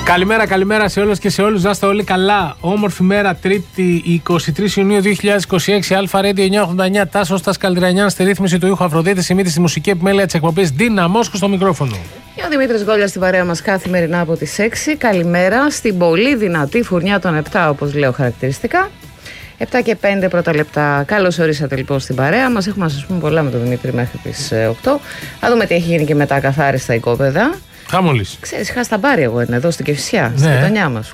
Καλημέρα σε όλες και σε όλους. Να είστε όλοι καλά. Όμορφη μέρα, Τρίτη, 23 Ιουνίου 2026. Αλφα Radio 989. Τάσος Στας Καλτρανιάν στη ρύθμιση του ήχου, Αφροδίτη Σιμίτη στη μουσική επιμέλεια της εκπομπής Ντίνα Μόσχου στο μικρόφωνο. Και ο Δημήτρης Γκόλιας στην παρέα μας καθημερινά από τις 6. Καλημέρα στην πολύ δυνατή φουρνιά των 7, όπως λέω χαρακτηριστικά. 7 και 5 πρώτα λεπτά. Καλώς ορίσατε λοιπόν στην παρέα μας. Έχουμε να σας πούμε πολλά με τον Δημήτρη μέχρι τις 8. Θα δούμε τι έχει γίνει και μετά καθάριστα οικόπεδα. Χαμόλης. Ξέρεις, είχα στα μπάρι εγώ εδώ στην Κηφισιά, στη γειτονιά μας.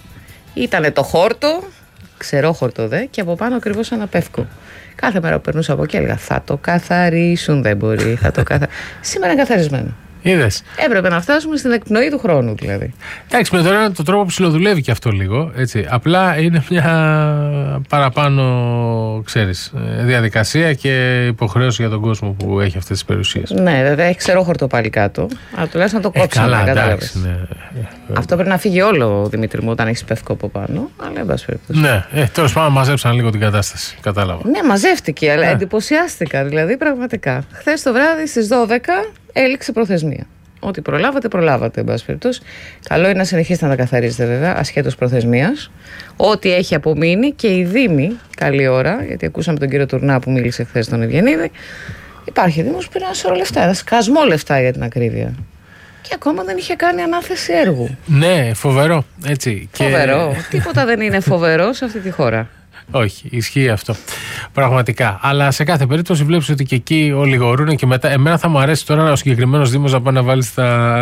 Ήτανε το χόρτο, ξερόχορτο δε, και από πάνω ακριβώς ένα πεύκο. Κάθε μέρα που περνούσα από εκεί έλεγα θα το καθαρίσουν, δεν μπορεί, θα το καθαρίσουν. Σήμερα είναι καθαρισμένο. Είδες. Έπρεπε να φτάσουμε στην εκπνοή του χρόνου δηλαδή. Εντάξει, με τώρα το τρόπο που ψιλοδουλεύει και αυτό λίγο. Έτσι. Απλά είναι μια παραπάνω, ξέρεις, διαδικασία και υποχρέωση για τον κόσμο που έχει αυτές τις περιουσίες. Ναι, βέβαια έχει ξερόχορτο πάλι κάτω. Αλλά τουλάχιστον να το κόψουμε. Καλά, εντάξει, ναι. Αυτό πρέπει να φύγει όλο, Δημήτρη μου, όταν έχει πεύκο από πάνω. Αλλά εν πάση περιπτώσει. Ναι, τέλος πάντων μαζέψαν λίγο την κατάσταση. Κατάλαβα. Ναι, μαζεύτηκε, αλλά εντυπωσιάστηκα δηλαδή πραγματικά. Χθες το βράδυ στις 12 έληξε προθεσμία. Ό,τι προλάβατε, εν πάση περιπτώσει. Καλό είναι να συνεχίσετε να τα καθαρίζετε, βέβαια, ασχέτως προθεσμίας. Ό,τι έχει απομείνει και οι Δήμοι, καλή ώρα, γιατί ακούσαμε τον κύριο Τουρνά που μίλησε χθες στον Ευγενίδη. Υπάρχει Δήμος που πήρε ένα σωρό λεφτά, ένα σκασμό λεφτά για την ακρίβεια. Και ακόμα δεν είχε κάνει ανάθεση έργου. Ναι, φοβερό. Έτσι. Φοβερό. Τίποτα δεν είναι φοβερό σε αυτή τη χώρα. Όχι, ισχύει αυτό. Πραγματικά. Αλλά σε κάθε περίπτωση βλέπεις ότι και εκεί ολιγορούν και μετά. Εμένα θα μου αρέσει τώρα ο συγκεκριμένος Δήμος να πάει να βάλει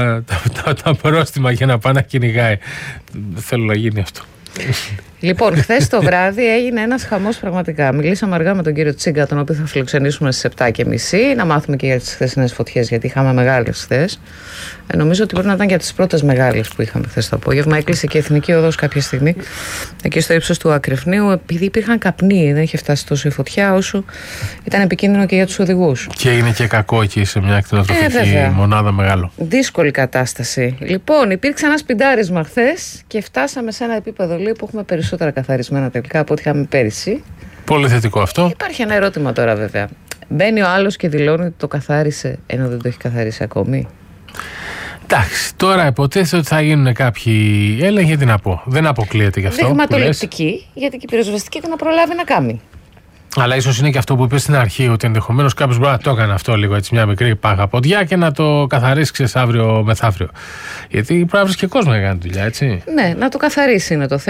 τα πρόστιμα για να πάει να κυνηγάει. Θέλω να γίνει αυτό. Λοιπόν, χθες το βράδυ έγινε ένας χαμός πραγματικά. Μιλήσαμε αργά με τον κύριο Τσίγκα, τον οποίο θα φιλοξενήσουμε στις 7:30, να μάθουμε και για τις χθεσινές φωτιές, γιατί είχαμε μεγάλες χθες. Νομίζω ότι μπορεί να ήταν και από τις πρώτες μεγάλες που είχαμε χθες το απόγευμα. Έκλεισε και η Εθνική Οδός κάποια στιγμή, εκεί στο ύψος του Ακρεφνίου, επειδή υπήρχαν καπνοί. Δεν είχε φτάσει τόσο η φωτιά, όσο ήταν επικίνδυνο και για τους οδηγούς. Και είναι και κακό εκεί σε μια κτηνοτροφική μονάδα μεγάλο. Δύσκολη κατάσταση. Λοιπόν, υπήρξε ένα σπιντάρισμα χθες και φτάσαμε σε ένα επίπεδο που έχουμε περισσότερα καθαρισμένα τελικά από ό,τι είχαμε πέρυσι. Πολύ θετικό αυτό. Υπάρχει ένα ερώτημα τώρα, βέβαια. Μπαίνει ο άλλος και δηλώνει ότι το καθάρισε ενώ δεν το έχει καθαρίσει ακόμη. Εντάξει, τώρα υποτίθεται ότι θα γίνουν κάποιοι έλεγχοι, τι να πω. Δεν αποκλείεται γι' αυτό. Δειγματοληπτική, γιατί και η πυροσβεστική δεν προλάβει να κάνει. Αλλά ίσως είναι και αυτό που είπε στην αρχή, ότι ενδεχομένως κάποιος μπορεί να το έκανε αυτό λίγο έτσι, μια μικρή πάγα ποδιά και να το καθαρίσει αύριο μεθαύριο. Γιατί πρέπει να βρει και κόσμο να κάνει δουλειά, έτσι. Ναι, να το καθαρίσει είναι το θέμα.